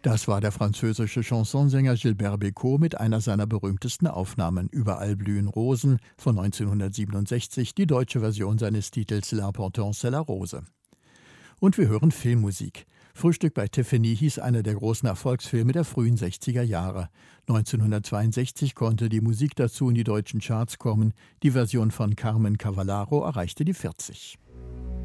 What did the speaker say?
Das war der französische Chansonsänger Gilbert Bécaud mit einer seiner berühmtesten Aufnahmen, Überall blühen Rosen von 1967, die deutsche Version seines Titels L'important c'est la rose. Und wir hören Filmmusik. Frühstück bei Tiffany hieß einer der großen Erfolgsfilme der frühen 60er Jahre. 1962 konnte die Musik dazu in die deutschen Charts kommen. Die Version von Carmen Cavallaro erreichte die 40.